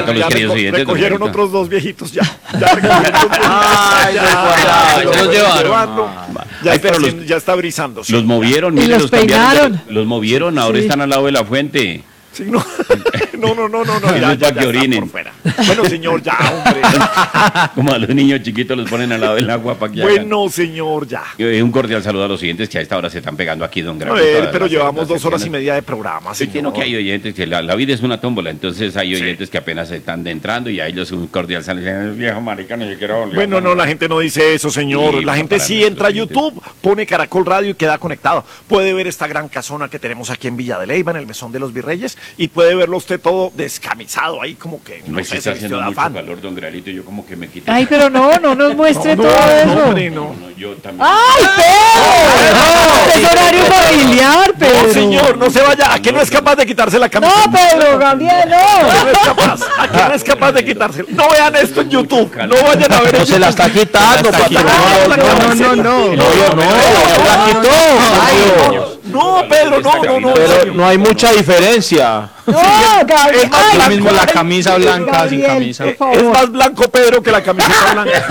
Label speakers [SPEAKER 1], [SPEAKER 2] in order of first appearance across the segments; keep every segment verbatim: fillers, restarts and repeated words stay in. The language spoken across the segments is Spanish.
[SPEAKER 1] todos los
[SPEAKER 2] ya
[SPEAKER 1] queridos
[SPEAKER 2] reco-
[SPEAKER 1] oyentes.
[SPEAKER 2] recogieron
[SPEAKER 1] don
[SPEAKER 2] otros dos viejitos ya. Ya recogieron otros viejitos.
[SPEAKER 3] Ay,
[SPEAKER 2] Ya,
[SPEAKER 3] no,
[SPEAKER 2] ya,
[SPEAKER 3] ya,
[SPEAKER 2] lo
[SPEAKER 3] se los
[SPEAKER 2] pueden
[SPEAKER 3] llevaron.
[SPEAKER 2] llevarlo. Ya,
[SPEAKER 1] Ay,
[SPEAKER 2] está
[SPEAKER 1] pero los-
[SPEAKER 2] haciendo- ya está brisando. sí.
[SPEAKER 1] Los movieron,
[SPEAKER 4] Y
[SPEAKER 1] miren,
[SPEAKER 4] los
[SPEAKER 1] los cambiaron.
[SPEAKER 4] peinaron.
[SPEAKER 1] Los movieron, ahora
[SPEAKER 4] Sí.
[SPEAKER 1] están al lado de la fuente.
[SPEAKER 2] Sí, no. no, no, no, no, no.
[SPEAKER 1] No
[SPEAKER 2] Ya,
[SPEAKER 1] es
[SPEAKER 2] ya,
[SPEAKER 1] pa'
[SPEAKER 2] ya
[SPEAKER 1] que
[SPEAKER 2] está
[SPEAKER 1] orinen.
[SPEAKER 2] por fuera. Bueno, señor, ya, hombre.
[SPEAKER 1] Como a los niños chiquitos los ponen al lado del agua para que hagan.
[SPEAKER 2] Bueno, señor, ya.
[SPEAKER 1] Eh, Un cordial saludo a los oyentes que a esta hora se están pegando aquí, don
[SPEAKER 2] A
[SPEAKER 1] Graco.
[SPEAKER 2] ver,
[SPEAKER 1] todas
[SPEAKER 2] pero
[SPEAKER 1] las-
[SPEAKER 2] llevamos
[SPEAKER 1] las
[SPEAKER 2] dos horas y
[SPEAKER 1] secciones.
[SPEAKER 2] media de programa,
[SPEAKER 1] Sí,
[SPEAKER 2] señor.
[SPEAKER 1] que hay oyentes que la, la vida es una tómbola, entonces hay oyentes que apenas están de entrando y a ellos un cordial saludo. Dicen, viejo marica, no yo quiero.
[SPEAKER 2] Bueno, no, la gente no dice eso, señor.
[SPEAKER 1] Sí,
[SPEAKER 2] La
[SPEAKER 1] para
[SPEAKER 2] gente sí
[SPEAKER 1] nuestros
[SPEAKER 2] entra a
[SPEAKER 1] oyentes.
[SPEAKER 2] YouTube, pone Caracol Radio y queda conectado. Puede ver esta gran casona que tenemos aquí en Villa de Leyva, en el Mesón de los Virreyes, y puede verlo usted todo descamisado ahí, como que
[SPEAKER 1] No, es que
[SPEAKER 2] sé,
[SPEAKER 1] está
[SPEAKER 2] se
[SPEAKER 1] haciendo
[SPEAKER 2] vistió de
[SPEAKER 1] mucho
[SPEAKER 2] afán.
[SPEAKER 1] calor, don Gralito, yo como que me quité.
[SPEAKER 4] Ay, pero no, no nos muestre
[SPEAKER 2] No,
[SPEAKER 4] todo
[SPEAKER 2] no,
[SPEAKER 4] eso.
[SPEAKER 2] hombre, no.
[SPEAKER 1] No, no, yo también.
[SPEAKER 4] ¡Ay, Pedro! Es horario familiar, Pedro.
[SPEAKER 2] No, señor, no se vaya. ¿A qué no es capaz de quitarse la camisa?
[SPEAKER 4] No, Pedro, Gabriel, no.
[SPEAKER 2] No es capaz. ¿A qué no es capaz de quitarse? No vean esto en YouTube. No vayan a ver
[SPEAKER 3] No
[SPEAKER 2] en
[SPEAKER 3] se la está quitando,
[SPEAKER 2] Se la está
[SPEAKER 3] patrón.
[SPEAKER 2] quitando.
[SPEAKER 3] No, no, no, no. No, yo no, la quitó. Mario.
[SPEAKER 2] No, Pedro, no, no, no.
[SPEAKER 3] Pero no hay mucha diferencia.
[SPEAKER 4] No, Gabriel.
[SPEAKER 2] Es más
[SPEAKER 4] Ay,
[SPEAKER 2] blanco.
[SPEAKER 5] mismo la camisa blanca sin
[SPEAKER 4] Gabriel,
[SPEAKER 5] camisa.
[SPEAKER 4] por
[SPEAKER 2] Es
[SPEAKER 4] favor.
[SPEAKER 2] más blanco Pedro que la camiseta blanca.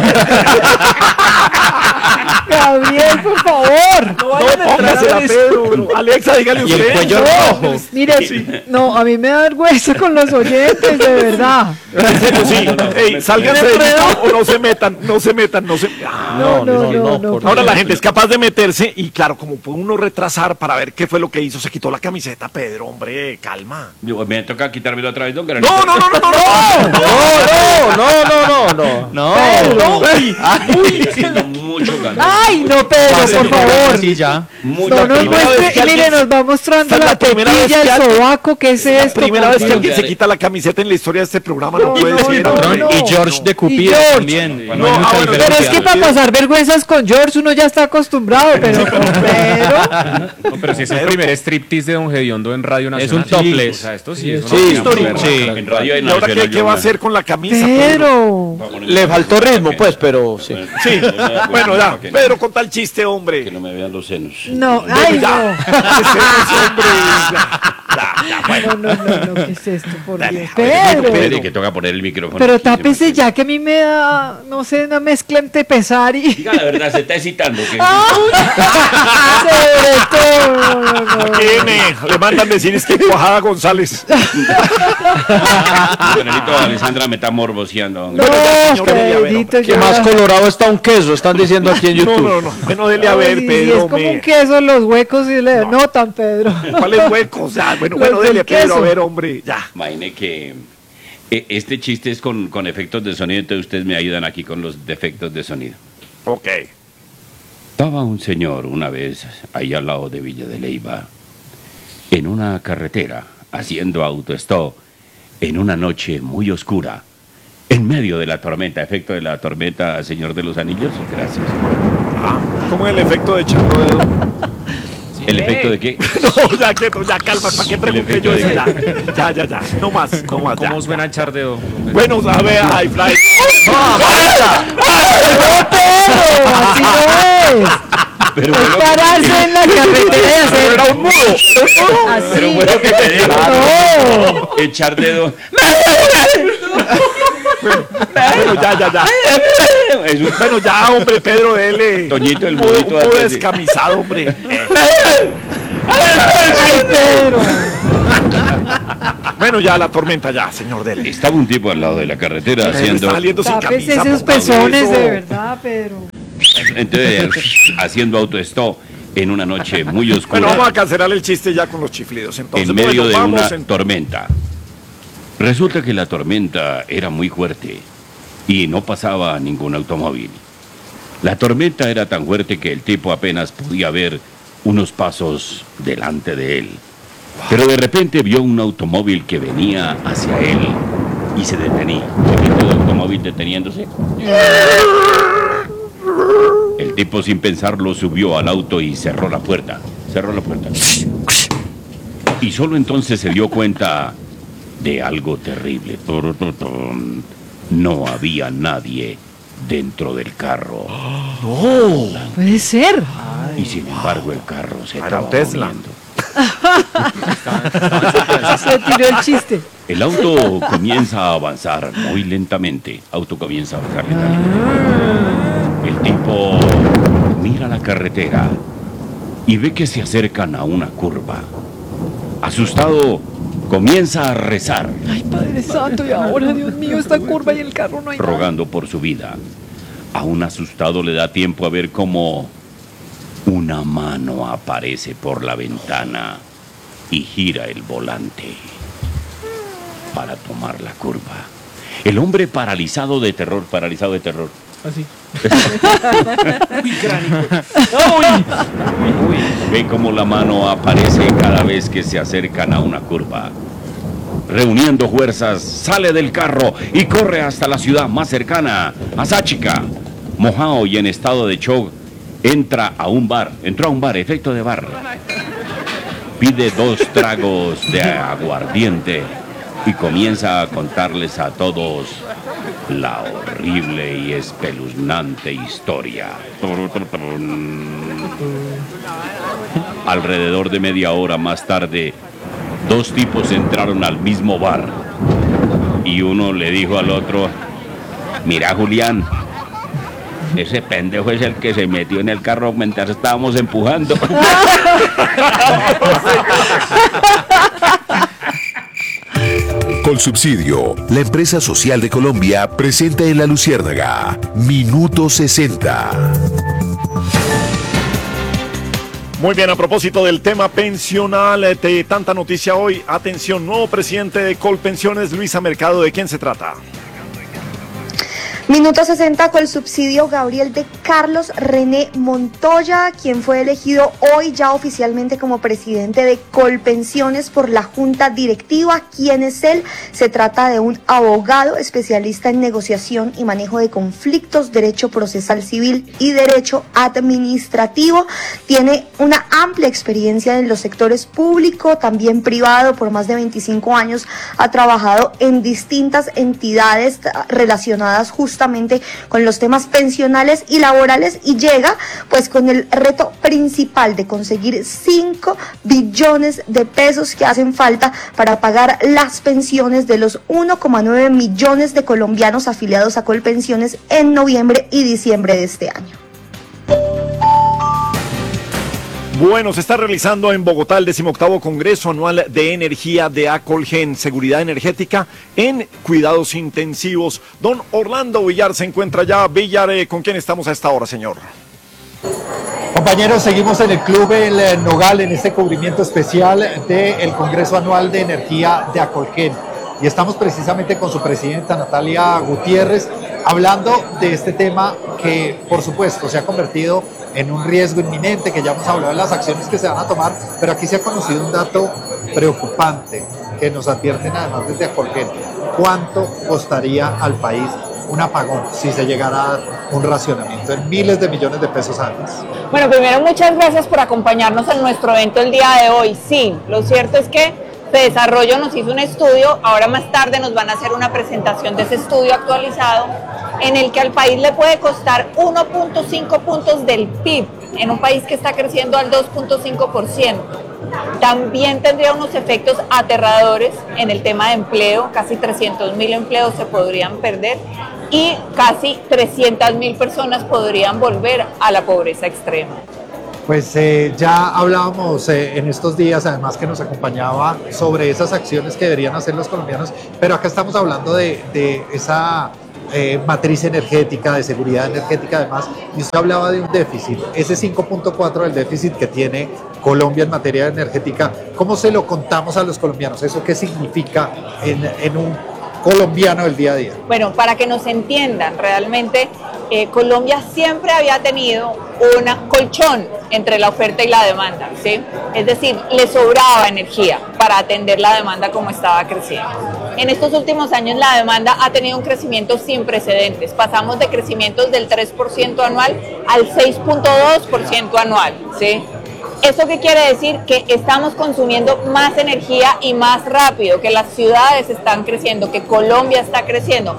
[SPEAKER 4] Gabriel, por favor.
[SPEAKER 2] No, póngasela, Pedro. Alexa, dígale
[SPEAKER 3] Y el
[SPEAKER 2] usted.
[SPEAKER 3] cuello
[SPEAKER 2] No,
[SPEAKER 3] rojo.
[SPEAKER 4] Mire, no, a mí me da vergüenza con los oyentes, de verdad.
[SPEAKER 2] En serio, sí. Ey, sálganse de YouTube o no se metan, no se metan, no se. Ah,
[SPEAKER 4] No, no, no, no.
[SPEAKER 3] por
[SPEAKER 2] Ahora
[SPEAKER 3] Dios.
[SPEAKER 2] la gente es capaz de meterse y claro, como puede uno retrasar para ver qué fue lo que hizo, se quitó la camiseta, Pedro, hombre, calma.
[SPEAKER 1] Yo- Me toca quitármelo otra vez, don Gralito.
[SPEAKER 2] No, no, no, no, no, no.
[SPEAKER 3] No, no, no, no, no.
[SPEAKER 5] No.
[SPEAKER 2] No, uy,
[SPEAKER 1] Uy, haciendo mucho calor.
[SPEAKER 4] Ay, no, Pedro, por favor.
[SPEAKER 5] Sí, ya.
[SPEAKER 1] Mucho
[SPEAKER 4] No nos
[SPEAKER 1] calor.
[SPEAKER 2] primera vez
[SPEAKER 4] muestre,
[SPEAKER 2] que alguien-
[SPEAKER 4] mire, nos va mostrando
[SPEAKER 2] Esta es la
[SPEAKER 4] la
[SPEAKER 2] primera vez
[SPEAKER 4] tetilla,
[SPEAKER 2] que
[SPEAKER 4] el
[SPEAKER 2] alguien-
[SPEAKER 4] sobaco, ¿qué es
[SPEAKER 2] La
[SPEAKER 4] esto?
[SPEAKER 2] primera vez que
[SPEAKER 4] Gabriel?
[SPEAKER 2] alguien se quita la camiseta en la historia de este programa, no,
[SPEAKER 4] No,
[SPEAKER 2] puede
[SPEAKER 4] no,
[SPEAKER 2] ser.
[SPEAKER 4] no,
[SPEAKER 2] hombre.
[SPEAKER 4] no.
[SPEAKER 5] Y George de Cupido
[SPEAKER 4] Y George.
[SPEAKER 5] también.
[SPEAKER 1] No,
[SPEAKER 5] No, hay
[SPEAKER 2] ah,
[SPEAKER 5] mucha
[SPEAKER 2] bueno,
[SPEAKER 4] Pero es
[SPEAKER 5] diferencia.
[SPEAKER 4] que para pasar vergüenzas con George uno ya está acostumbrado, pero con Pedro.
[SPEAKER 5] No, pero si es el primer striptease de Don Gediondo en Radio Es Nacional. un topless. O sea, esto sí, es una
[SPEAKER 3] Sí,
[SPEAKER 5] vaina
[SPEAKER 3] histórico.
[SPEAKER 5] moderna.
[SPEAKER 3] Sí.
[SPEAKER 1] En Radio
[SPEAKER 2] ¿Y ahora qué,
[SPEAKER 1] Nacional,
[SPEAKER 2] qué va a
[SPEAKER 1] yo-
[SPEAKER 2] hacer con la camisa, Pedro?
[SPEAKER 4] Pedro.
[SPEAKER 3] Le faltó ritmo, pues, pero sí.
[SPEAKER 2] Sí, bueno, ya,
[SPEAKER 1] Que no-
[SPEAKER 2] Pedro, con tal chiste,
[SPEAKER 1] Que
[SPEAKER 2] hombre.
[SPEAKER 1] no me vean los senos.
[SPEAKER 4] No, ay,
[SPEAKER 2] Ya,
[SPEAKER 4] no.
[SPEAKER 2] ese es, hombre, ya, ya, ya, bueno.
[SPEAKER 4] No, no, no, no, ¿qué es esto? Por
[SPEAKER 2] Dale,
[SPEAKER 4] Dios.
[SPEAKER 2] a ver,
[SPEAKER 4] Pedro.
[SPEAKER 1] Espere, que toca poner el micrófono.
[SPEAKER 4] Pero
[SPEAKER 1] aquí, se me
[SPEAKER 4] tápese
[SPEAKER 1] entiende.
[SPEAKER 4] ya que a mí me da, no sé, una mezcla entre pesar y...
[SPEAKER 1] Diga la verdad, se está excitando. Que...
[SPEAKER 4] Sobre todo, no, no, no.
[SPEAKER 2] ¿Quién eh? Le mandan decir es que Cuajada González.
[SPEAKER 1] Benedito Alessandra me está morboseando.
[SPEAKER 4] No,
[SPEAKER 2] señor, dele a ver,
[SPEAKER 4] Pedrito,
[SPEAKER 3] Que
[SPEAKER 4] ya.
[SPEAKER 3] más colorado está un queso, están diciendo aquí en
[SPEAKER 2] No,
[SPEAKER 3] YouTube.
[SPEAKER 2] no, no. Bueno, dele a
[SPEAKER 4] Ay,
[SPEAKER 2] ver,
[SPEAKER 4] sí,
[SPEAKER 2] Pedro.
[SPEAKER 4] es como
[SPEAKER 2] me-
[SPEAKER 4] un queso, los huecos y le notan, Pedro.
[SPEAKER 2] ¿Cuáles huecos? Ya, bueno,
[SPEAKER 4] Los
[SPEAKER 2] bueno,
[SPEAKER 4] del
[SPEAKER 2] dele, Pedro,
[SPEAKER 4] queso.
[SPEAKER 2] a ver, hombre, ya.
[SPEAKER 1] Imagine que eh, este chiste es con, con efectos de sonido, entonces ustedes me ayudan aquí con los defectos de sonido.
[SPEAKER 2] Ok.
[SPEAKER 1] Estaba un señor una vez ahí al lado de Villa de Leyva, en una carretera, haciendo autostop, en una noche muy oscura, en medio de la tormenta. Efecto de la tormenta, señor de los anillos. Gracias.
[SPEAKER 2] Ah, ¿cómo es el efecto de echarlo dedo?
[SPEAKER 1] ¿El efecto de qué?
[SPEAKER 2] No, ya, quieto, ya, calma, ¿para qué pregunté yo eso?
[SPEAKER 1] de-
[SPEAKER 2] Ya, ya, ya, ya, no más, no más, ya.
[SPEAKER 5] ¿Cómo suena echar dedo?
[SPEAKER 2] Bueno, a ver, High Fly.
[SPEAKER 4] Así no es.
[SPEAKER 1] Pero
[SPEAKER 4] Es
[SPEAKER 1] bueno,
[SPEAKER 4] pararse en la carretera y hacer...
[SPEAKER 2] Era un mudo.
[SPEAKER 4] Así.
[SPEAKER 1] pero bueno que te dejo
[SPEAKER 4] No.
[SPEAKER 1] echar dedo.
[SPEAKER 2] Bueno, ya, ya, ya.
[SPEAKER 1] Es un
[SPEAKER 2] Bueno, ya, hombre, Pedro, dele.
[SPEAKER 1] Toñito, el
[SPEAKER 2] Un poco-
[SPEAKER 1] mudito
[SPEAKER 2] un poco
[SPEAKER 1] atrás de-
[SPEAKER 2] descamisado, hombre.
[SPEAKER 4] Ay, Pedro.
[SPEAKER 2] Bueno, ya, la tormenta, ya, señor, dele.
[SPEAKER 1] Estaba un tipo al lado de la carretera haciendo,
[SPEAKER 2] Está saliendo sin
[SPEAKER 4] Tápese
[SPEAKER 2] camisa.
[SPEAKER 4] esos
[SPEAKER 2] póngase
[SPEAKER 4] pezones,
[SPEAKER 2] eso.
[SPEAKER 4] de verdad, Pedro.
[SPEAKER 1] entonces, haciendo autostop en una noche muy oscura.
[SPEAKER 2] Bueno, vamos a cancelar el chiste ya con los chiflidos. Entonces,
[SPEAKER 1] en medio
[SPEAKER 2] bueno,
[SPEAKER 1] de
[SPEAKER 2] vamos
[SPEAKER 1] una
[SPEAKER 2] en-
[SPEAKER 1] tormenta. Resulta que la tormenta era muy fuerte y no pasaba ningún automóvil. La tormenta era tan fuerte que el tipo apenas podía ver unos pasos delante de él. Pero de repente vio un automóvil que venía hacia él y se detenía. ¿Se vio el automóvil deteniéndose? El tipo sin pensarlo subió al auto y cerró la puerta. Cerró la puerta. Y solo entonces se dio cuenta de algo terrible. Turututun. No había nadie dentro del carro.
[SPEAKER 4] Puede ser.
[SPEAKER 1] Y sin embargo el carro se
[SPEAKER 2] Era
[SPEAKER 1] estaba
[SPEAKER 2] un Tesla.
[SPEAKER 1] moviendo.
[SPEAKER 4] Se tiró el chiste.
[SPEAKER 1] El auto comienza a avanzar muy lentamente. Auto comienza a avanzar lentamente. El tipo mira la carretera y ve que se acercan a una curva. Asustado, comienza a rezar.
[SPEAKER 4] Ay, Padre Santo, y ahora, Dios mío, esta curva y el carro no hay nada.
[SPEAKER 1] Rogando por su vida. Aún asustado le da tiempo a ver cómo una mano aparece por la ventana y gira el volante para tomar la curva. El hombre paralizado de terror, paralizado de terror.
[SPEAKER 5] Así.
[SPEAKER 1] Uy, Uy. Ve cómo la mano aparece cada vez que se acercan a una curva. Reuniendo fuerzas, sale del carro y corre hasta la ciudad más cercana, a Sáchica. Mojado y en estado de shock, entra a un bar, entró a un bar, efecto de bar. Pide dos tragos de aguardiente y comienza a contarles a todos la horrible y espeluznante historia. Alrededor de media hora más tarde, dos tipos entraron al mismo bar y uno le dijo al otro: mira, Julián, ese pendejo es el que se metió en el carro mientras estábamos empujando.
[SPEAKER 6] Colsubsidio, la empresa social de Colombia, presenta en La Luciérnaga Minuto sesenta.
[SPEAKER 2] Muy bien, a propósito del tema pensional, de tanta noticia hoy, atención, nuevo presidente de Colpensiones, Luisa Mercado, ¿de quién se trata?
[SPEAKER 7] Minuto sesenta con el subsidio Gabriel de Carlos René Montoya, quien fue elegido hoy ya oficialmente como presidente de Colpensiones por la Junta Directiva. ¿Quién es él? Se trata de un abogado especialista en negociación y manejo de conflictos, derecho procesal civil y derecho administrativo. Tiene una amplia experiencia en los sectores público, también privado. Por más de veinticinco años ha trabajado en distintas entidades relacionadas justamente justamente con los temas pensionales y laborales, y llega pues con el reto principal de conseguir cinco billones de pesos que hacen falta para pagar las pensiones de los uno coma nueve millones de colombianos afiliados a Colpensiones en noviembre y diciembre de este año.
[SPEAKER 2] Bueno, se está realizando en Bogotá el decimoctavo Congreso Anual de Energía de Acolgen, Seguridad Energética en Cuidados Intensivos. Don Orlando Villar se encuentra ya. Villar, ¿con quién estamos a esta hora, señor?
[SPEAKER 3] Compañeros, seguimos en el Club El Nogal en este cubrimiento especial del Congreso Anual de Energía de Acolgen. Y estamos precisamente con su presidenta Natalia Gutiérrez hablando de este tema que, por supuesto, se ha convertido en un riesgo inminente, que ya hemos hablado de las acciones que se van a tomar, pero aquí se ha conocido un dato preocupante que nos advierten además desde Acolgen. ¿Cuánto costaría al país un apagón si se llegara a dar un racionamiento en miles de millones de pesos anuales?
[SPEAKER 8] Bueno, primero, muchas gracias por acompañarnos en nuestro evento el día de hoy. Sí, lo cierto es que Desarrollo nos hizo un estudio, ahora más tarde nos van a hacer una presentación de ese estudio actualizado, en el que al país le puede costar uno punto cinco puntos del P I B, en un país que está creciendo al dos punto cinco por ciento. También tendría unos efectos aterradores en el tema de empleo, casi trescientos mil empleos se podrían perder y casi trescientas mil personas podrían volver a la pobreza extrema.
[SPEAKER 3] Pues eh, ya hablábamos eh, en estos días, además que nos acompañaba, sobre esas acciones que deberían hacer los colombianos, pero acá estamos hablando de, de esa eh, matriz energética, de seguridad energética además, y usted hablaba de un déficit, ese cinco punto cuatro del déficit que tiene Colombia en materia energética. ¿Cómo se lo contamos a los colombianos? ¿Eso qué significa en, en un colombiano del día a día?
[SPEAKER 8] Bueno, para que nos entiendan, realmente eh, Colombia siempre había tenido un colchón entre la oferta y la demanda, ¿sí? Es decir, le sobraba energía para atender la demanda como estaba creciendo. En estos últimos años la demanda ha tenido un crecimiento sin precedentes. Pasamos de crecimientos del tres por ciento anual al seis punto dos por ciento anual, ¿sí? ¿Eso qué quiere decir? Que estamos consumiendo más energía y más rápido, que las ciudades están creciendo, que Colombia está creciendo.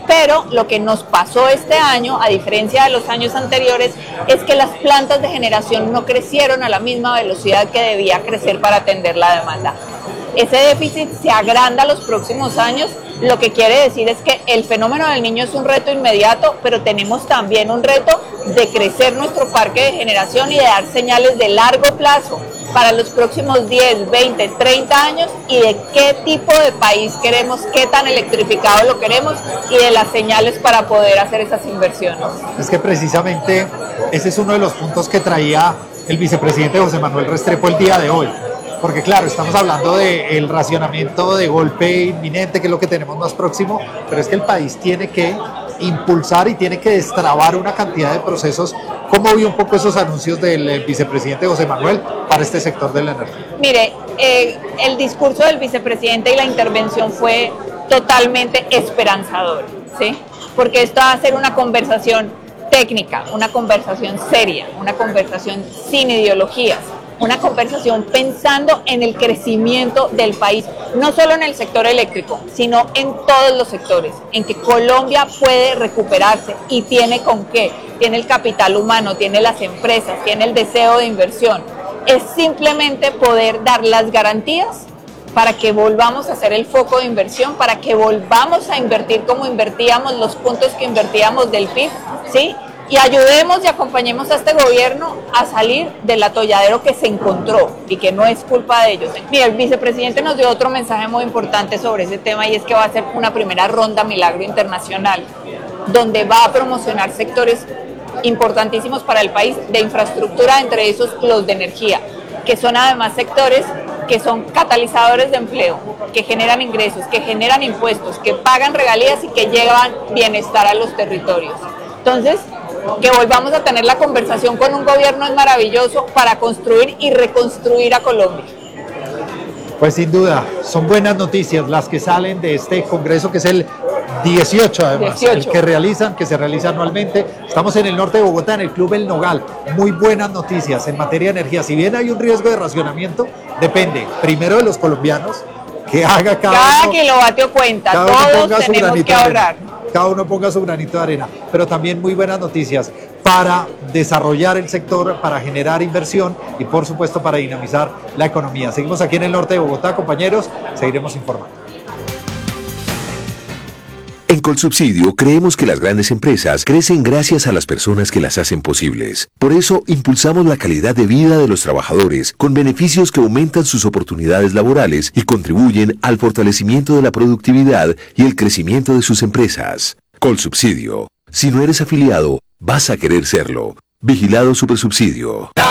[SPEAKER 8] Pero lo que nos pasó este año, a diferencia de los años anteriores, es que las plantas de generación no crecieron a la misma velocidad que debía crecer para atender la demanda. Ese déficit se agranda los próximos años, lo que quiere decir es que el fenómeno del Niño es un reto inmediato, pero tenemos también un reto de crecer nuestro parque de generación y de dar señales de largo plazo para los próximos diez, veinte, treinta años y de qué tipo de país queremos, qué tan electrificado lo queremos y de las señales para poder hacer esas inversiones.
[SPEAKER 3] Es que precisamente ese es uno de los puntos que traía el vicepresidente José Manuel Restrepo el día de hoy. Porque claro, estamos hablando del racionamiento de golpe inminente, que es lo que tenemos más próximo, pero es que el país tiene que impulsar y tiene que destrabar una cantidad de procesos. ¿Cómo vio un poco esos anuncios del vicepresidente José Manuel para este sector de la energía?
[SPEAKER 8] Mire, eh, el discurso del vicepresidente y la intervención fue totalmente esperanzador, ¿sí? Porque esto va a ser una conversación técnica, una conversación seria, una conversación sin ideologías, una conversación pensando en el crecimiento del país, no solo en el sector eléctrico, sino en todos los sectores, en que Colombia puede recuperarse y tiene con qué, tiene el capital humano, tiene las empresas, tiene el deseo de inversión. Es simplemente poder dar las garantías para que volvamos a ser el foco de inversión, para que volvamos a invertir como invertíamos, los puntos que invertíamos del P I B, ¿sí? Y ayudemos y acompañemos a este gobierno a salir del atolladero que se encontró y que no es culpa de ellos. Mira, el vicepresidente nos dio otro mensaje muy importante sobre ese tema y es que va a ser una primera ronda Milagro Internacional, donde va a promocionar sectores importantísimos para el país de infraestructura, entre esos los de energía, que son además sectores que son catalizadores de empleo, que generan ingresos, que generan impuestos, que pagan regalías y que llevan bienestar a los territorios. Entonces, que volvamos a tener la conversación con un gobierno es maravilloso para construir y reconstruir a Colombia.
[SPEAKER 3] Pues sin duda, son buenas noticias las que salen de este congreso, que es el dieciocho además, dieciocho. El que realizan, que se realiza anualmente. Estamos en el norte de Bogotá, en el Club El Nogal. Muy buenas noticias en materia de energía. Si bien hay un riesgo de racionamiento, depende primero de los colombianos, que haga cada,
[SPEAKER 8] cada
[SPEAKER 3] uno,
[SPEAKER 8] kilovatio cuenta, todos tenemos que ahorrar.
[SPEAKER 3] Cada uno ponga su granito de arena, pero también muy buenas noticias para desarrollar el sector, para generar inversión y por supuesto para dinamizar la economía. Seguimos aquí en el norte de Bogotá, compañeros, seguiremos informando.
[SPEAKER 6] En Colsubsidio creemos que las grandes empresas crecen gracias a las personas que las hacen posibles. Por eso impulsamos la calidad de vida de los trabajadores con beneficios que aumentan sus oportunidades laborales y contribuyen al fortalecimiento de la productividad y el crecimiento de sus empresas. Colsubsidio. Si no eres afiliado, vas a querer serlo. Vigilado Supersubsidio.